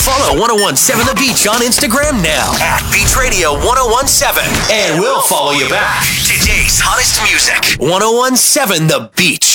Follow 1017 The Beach on Instagram now at Beach Radio 1017. And we'll follow you back. Today's hottest music. 1017 The Beach.